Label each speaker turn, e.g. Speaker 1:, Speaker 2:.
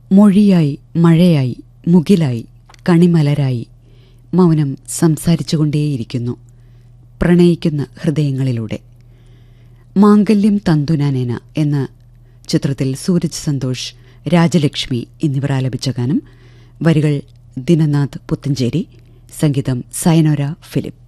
Speaker 1: മൊഴിയായി മഴയായി മുകിലായി കണിമലരായി മൗനം സംസാരിച്ചുകൊണ്ടേയിരിക്കുന്നു പ്രണയിക്കുന്ന ഹൃദയങ്ങളിലൂടെ. മാംഗല്യം തന്തുനാനേന എന്ന ചിത്രത്തിൽ സൂരജ് സന്തോഷ്, രാജലക്ഷ്മി എന്നിവർ ആലപിച്ച ഗാനം. വരികൾ ദിനനാഥ് പുത്തഞ്ചേരി, സംഗീതം സയനോര ഫിലിപ്പ്.